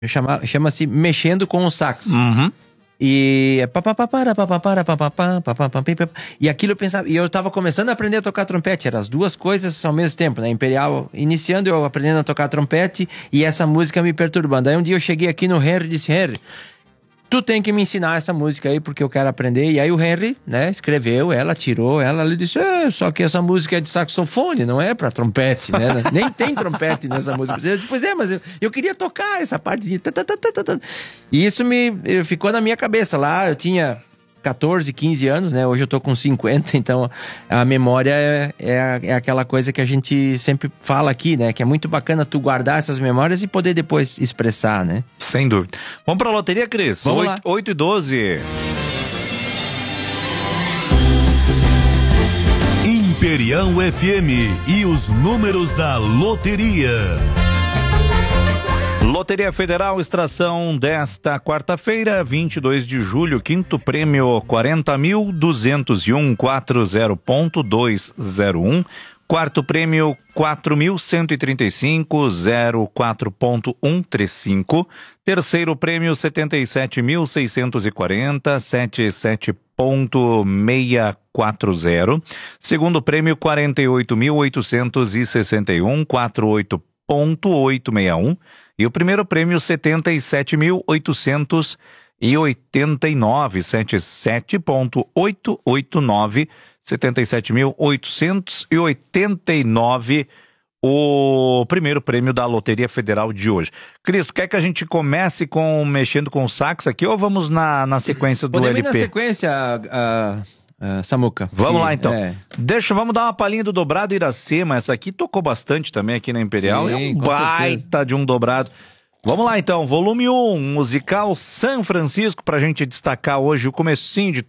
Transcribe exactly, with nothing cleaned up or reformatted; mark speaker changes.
Speaker 1: Chama, chama-se Mexendo com o Sax.
Speaker 2: Uhum.
Speaker 1: E é pá, pá, pá, para, pá, pá, para, pá, pá, pá, pá, pá, pá, pá, pá. E aquilo eu pensava, e eu tava começando a aprender a tocar trompete, eram as duas coisas ao mesmo tempo, né? Imperial iniciando, eu aprendendo a tocar trompete e essa música me perturbando. Aí um dia eu cheguei aqui no Henry e disse: Henry, tu tem que me ensinar essa música aí porque eu quero aprender. E aí o Henry, né, escreveu ela, tirou ela, ele disse: é, só que essa música é de saxofone, não é pra trompete, né? Nem tem trompete nessa música. Eu disse: pois é, mas eu, eu queria tocar essa partezinha. E isso me ficou na minha cabeça. Lá eu tinha catorze, quinze anos, né? Hoje eu tô com cinquenta, então a memória é, é, é aquela coisa que a gente sempre fala aqui, né? Que é muito bacana tu guardar essas memórias e poder depois expressar, né?
Speaker 2: Sem dúvida. Vamos pra loteria, Cris?
Speaker 1: Vamos lá.
Speaker 2: oito e doze.
Speaker 3: Imperial F M e os números da loteria.
Speaker 2: Loteria Federal, extração desta quarta-feira, vinte e dois de julho, quinto prêmio quarenta mil duzentos e um, quarenta ponto duzentos e um. Quarto prêmio quatro mil cento e trinta e cinco, zero quatro ponto cento e trinta e cinco. Terceiro prêmio setenta e sete mil seiscentos e quarenta, setenta e sete ponto seiscentos e quarenta. Segundo prêmio quarenta e oito mil oitocentos e sessenta e um, quarenta e oito ponto oitocentos e sessenta e um. E o primeiro prêmio setenta e sete mil oitocentos e oitenta e nove, setenta e sete ponto oitocentos e oitenta e nove, setenta e sete mil oitocentos e oitenta e nove, o primeiro prêmio da Loteria Federal de hoje. Cristo, quer que a gente comece com mexendo com o sax aqui ou vamos na, na sequência do
Speaker 1: Podemos
Speaker 2: L P?
Speaker 1: ir na sequência, uh, uh, Samuca.
Speaker 2: Vamos
Speaker 1: que,
Speaker 2: lá então.
Speaker 1: É...
Speaker 2: Deixa, vamos dar uma palhinha do dobrado Iracema. Essa aqui tocou bastante também aqui na Imperial.
Speaker 1: Sim,
Speaker 2: é um
Speaker 1: com
Speaker 2: baita
Speaker 1: certeza.
Speaker 2: de um dobrado. Vamos lá então, volume um, musical São Francisco, pra gente destacar hoje o comecinho de